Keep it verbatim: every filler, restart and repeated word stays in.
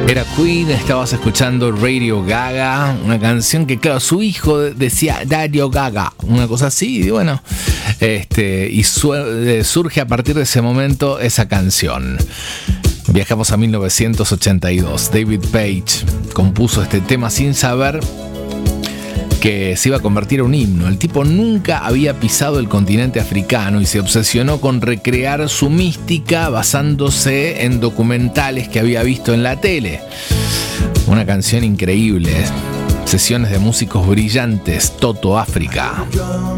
Era Queen, estabas escuchando Radio Gaga, una canción que, claro, su hijo decía Radio Gaga, una cosa así, y bueno, este, y su, eh, surge a partir de ese momento esa canción. Viajamos a mil novecientos ochenta y dos. David Page compuso este tema sin saber que se iba a convertir en un himno. El tipo nunca había pisado el continente africano y se obsesionó con recrear su mística basándose en documentales que había visto en la tele. Una canción increíble. Sesiones de músicos brillantes. Toto África.